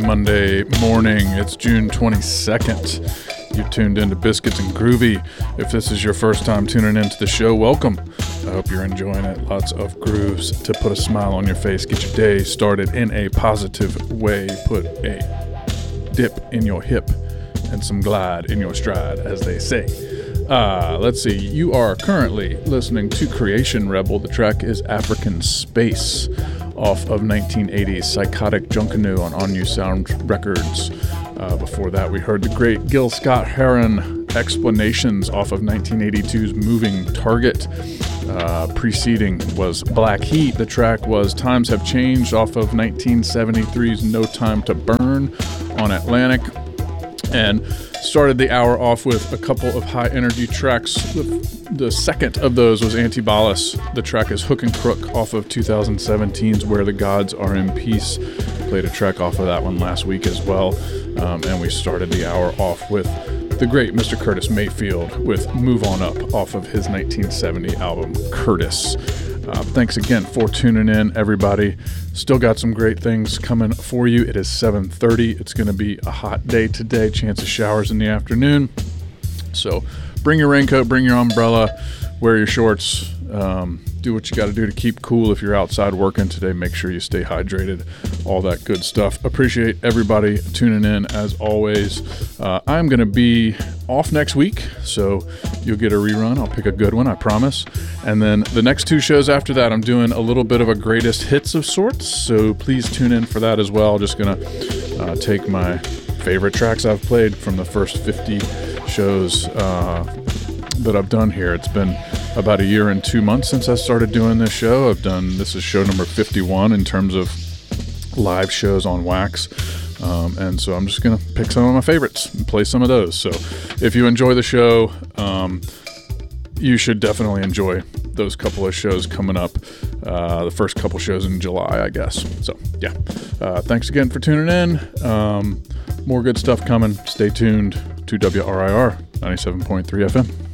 Monday morning. It's June 22nd. You're tuned into Biscuits and Groovy. If this is your first time tuning into the show, welcome. I hope you're enjoying it. Lots of grooves to put a smile on your face, get your day started in a positive way, put a dip in your hip and some glide in your stride, as they say. Let's see. You are currently listening to Creation Rebel. The track is African Space off of 1980's Psychotic Junkanoo on On You Sound Records. Before that, we heard the great Gil Scott-Heron Explanations off of 1982's Moving Target. Preceding was Black Heat. The track was Times Have Changed off of 1973's No Time to Burn on Atlantic. And started the hour off with a couple of high-energy tracks. The second of those was Antibalas. The track is Hook and Crook off of 2017's Where the Gods Are in Peace. Played a track off of that one last week as well. And we started the hour off with the great Mr. Curtis Mayfield with Move On Up off of his 1970 album Curtis. Thanks again for tuning in, everybody. Still got some great things coming for you. It is 7:30. It's going to be a hot day today. Chance of showers in the afternoon. So bring your raincoat, bring your umbrella, wear your shorts. Do what you got to do to keep cool. If you're outside working today, make sure you stay hydrated. All that good stuff. Appreciate everybody tuning in as always. I'm going to be off next week, so you'll get a rerun. I'll pick a good one, I promise. And then the next two shows after that, I'm doing a little bit of a greatest hits of sorts, so please tune in for that as well. Just going to take my favorite tracks I've played from the first 50 shows that I've done here. It's been about a year and 2 months since I started doing this show. This is show number 51 in terms of live shows on Wax. And so I'm just going to pick some of my favorites and play some of those. So if you enjoy the show, you should definitely enjoy those couple of shows coming up. The first couple shows in July, I guess. So yeah, thanks again for tuning in. More good stuff coming. Stay tuned to WRIR 97.3 FM.